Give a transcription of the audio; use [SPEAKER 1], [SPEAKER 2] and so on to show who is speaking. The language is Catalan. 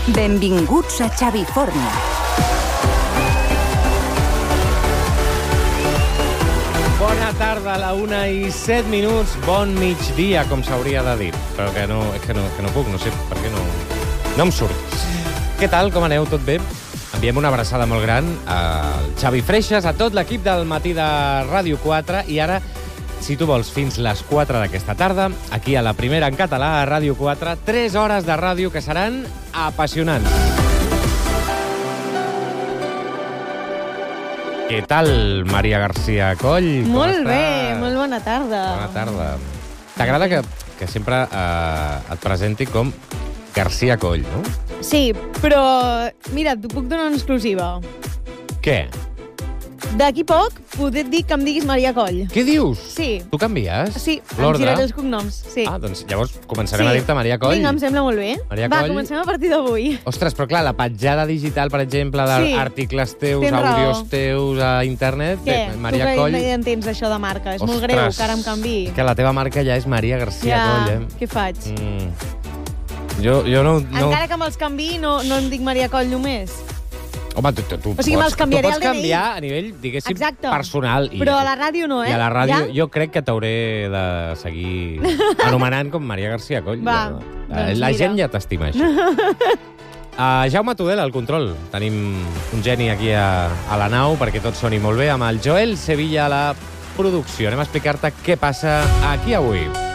[SPEAKER 1] Benvinguts a Xavifornia.
[SPEAKER 2] Bona tarda, a la 1:07. Bon migdia, com s'hauria de dir. Però que no puc, no sé per què no em surt. Què tal, com aneu? Tot bé? Enviem una abraçada molt gran al Xavi Freixas, a tot l'equip del matí de Ràdio 4, i ara, si tu vols, fins les 4 d'aquesta tarda, aquí a la primera en català, a Ràdio 4, 3 hores de ràdio que seran apassionants. Què tal, Maria García Coll?
[SPEAKER 3] Molt bé, molt bona tarda.
[SPEAKER 2] Bona tarda. T'agrada que sempre et presenti com García Coll, no?
[SPEAKER 3] Sí, però mira, t'ho puc donar una exclusiva.
[SPEAKER 2] Què?
[SPEAKER 3] D'aquí poc podré dir que em diguis Maria Coll.
[SPEAKER 2] Què dius?
[SPEAKER 3] Sí.
[SPEAKER 2] Tu canvies?
[SPEAKER 3] Sí, em
[SPEAKER 2] l'ordre?
[SPEAKER 3] giraré els cognoms. Sí.
[SPEAKER 2] Ah, doncs llavors començarem a dir-te Maria Coll.
[SPEAKER 3] Vinga, em sembla molt bé.
[SPEAKER 2] Maria
[SPEAKER 3] Va,
[SPEAKER 2] Coll.
[SPEAKER 3] comencem a partir d'avui.
[SPEAKER 2] Ostres, però clar, la petjada digital, per exemple, d'articles teus,
[SPEAKER 3] tens raó.
[SPEAKER 2] àudios teus a internet,
[SPEAKER 3] Què?
[SPEAKER 2] Maria
[SPEAKER 3] tu
[SPEAKER 2] Coll...
[SPEAKER 3] que ja entens això de marca. És molt
[SPEAKER 2] Ostres,
[SPEAKER 3] greu que ara em canviï.
[SPEAKER 2] que la teva marca ja és Maria García Coll,
[SPEAKER 3] Què faig?
[SPEAKER 2] Jo no...
[SPEAKER 3] Encara que me'ls canviï, no em dic Maria Coll només.
[SPEAKER 2] Home, tu
[SPEAKER 3] O sigui, me'ls canviaré
[SPEAKER 2] pots
[SPEAKER 3] al DNI.
[SPEAKER 2] canviar a nivell, diguéssim,
[SPEAKER 3] Exacte.
[SPEAKER 2] personal.
[SPEAKER 3] Però a la ràdio no,
[SPEAKER 2] I a la ràdio
[SPEAKER 3] Ja?
[SPEAKER 2] jo crec que t'hauré de seguir anomenant com Maria García Coll.
[SPEAKER 3] Va, doncs
[SPEAKER 2] la
[SPEAKER 3] mira.
[SPEAKER 2] gent ja t'estima, així. Jaume Tudela, al control. Tenim un geni aquí a la nau perquè tot soni molt bé, amb el Joel Sevilla a la producció. Anem a explicar-te què passa aquí avui.